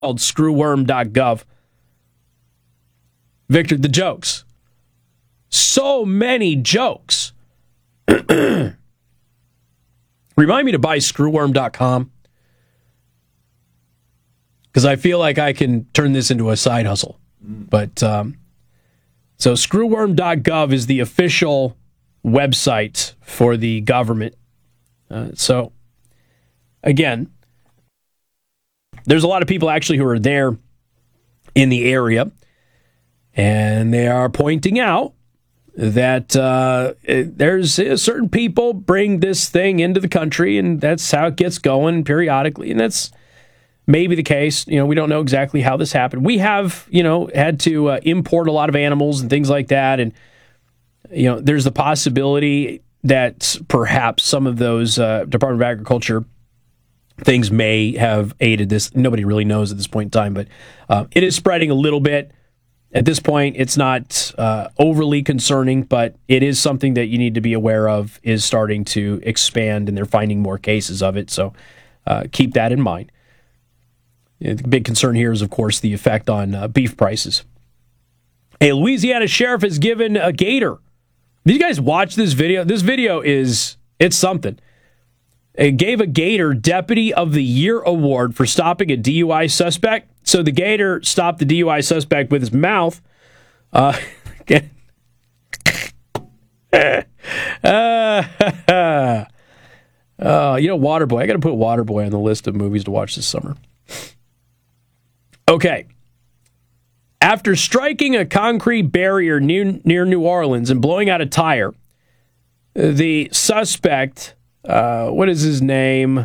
called screwworm.gov. Victor, the jokes. So many jokes. Remind me to buy screwworm.com because I feel like I can turn this into a side hustle. But so screwworm.gov is the official website for the government. So again, there's a lot of people actually who are there in the area, and they are pointing out that there's certain people bring this thing into the country, and that's how it gets going periodically, and that's maybe the case. We don't know exactly how this happened. We have, had to import a lot of animals and things like that, and there's the possibility that perhaps some of those Department of Agriculture things may have aided this. Nobody really knows at this point in time, but it is spreading a little bit. At this point, it's not overly concerning, but it is something that you need to be aware of is starting to expand, and they're finding more cases of it. So keep that in mind. The big concern here is, of course, the effect on beef prices. A Louisiana sheriff has given a gator. Did you guys watch this video? This video it's something. It gave a gator Deputy of the Year award for stopping a DUI suspect. So the gator stopped the DUI suspect with his mouth. Waterboy. I got to put Waterboy on the list of movies to watch this summer. Okay. After striking a concrete barrier near New Orleans and blowing out a tire, the suspect, what is his name?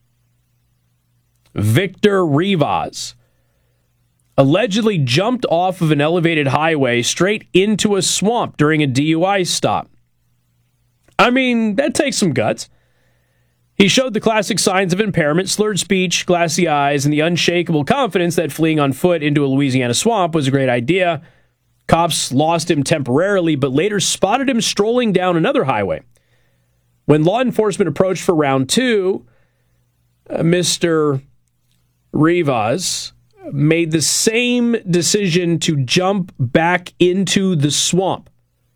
Victor Rivas, allegedly jumped off of an elevated highway straight into a swamp during a DUI stop. I mean, that takes some guts. He showed the classic signs of impairment, slurred speech, glassy eyes, and the unshakable confidence that fleeing on foot into a Louisiana swamp was a great idea. Cops lost him temporarily, but later spotted him strolling down another highway. When law enforcement approached for round two, Mr. Rivas made the same decision to jump back into the swamp.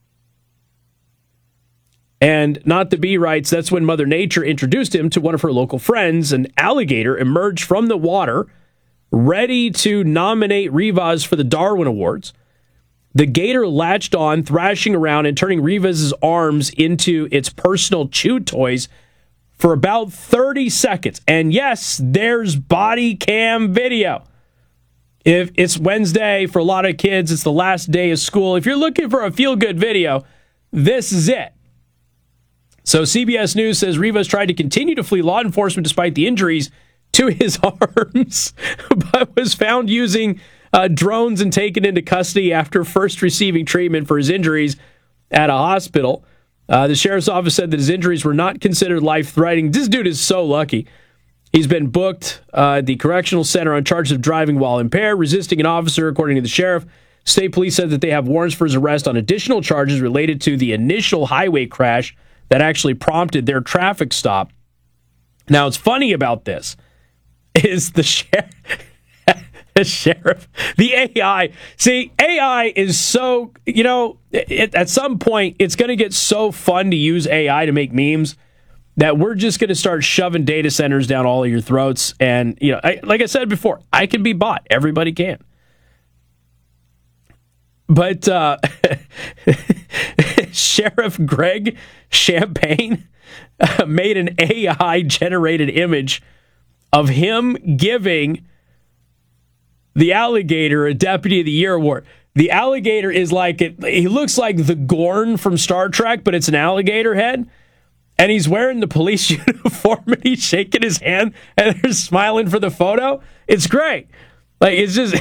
And Not to Be writes, that's when Mother Nature introduced him to one of her local friends. An alligator emerged from the water, ready to nominate Rivas for the Darwin Awards. The gator latched on, thrashing around and turning Rivas' arms into its personal chew toys for about 30 seconds. And yes, there's body cam video. If it's Wednesday, for a lot of kids, it's the last day of school. If you're looking for a feel-good video, this is it. So CBS News says Rivas tried to continue to flee law enforcement despite the injuries to his arms, but was found using drones and taken into custody after first receiving treatment for his injuries at a hospital. The sheriff's office said that his injuries were not considered life-threatening. This dude is so lucky. He's been booked at the correctional center on charges of driving while impaired, resisting an officer, according to the sheriff. State police said that they have warrants for his arrest on additional charges related to the initial highway crash that actually prompted their traffic stop. Now, what's funny about this is the sheriff, the AI. See, AI is so, at some point, it's going to get so fun to use AI to make memes that we're just going to start shoving data centers down all of your throats. And, like I said before, I can be bought. Everybody can. But Sheriff Greg Champagne made an AI-generated image of him giving the alligator a Deputy of the Year award. The alligator is he looks like the Gorn from Star Trek, but it's an alligator head. And he's wearing the police uniform, and he's shaking his hand, and they're smiling for the photo. It's great. It's just...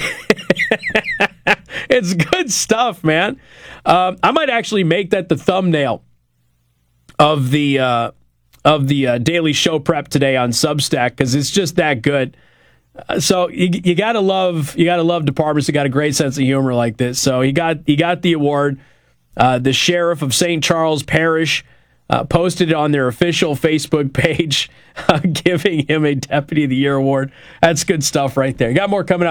It's good stuff, man. I might actually make that the thumbnail of the Daily Show Prep today on Substack because it's just that good. So you gotta love departments that got a great sense of humor like this. So he got the award. The sheriff of St. Charles Parish posted it on their official Facebook page, giving him a Deputy of the Year award. That's good stuff right there. Got more coming up.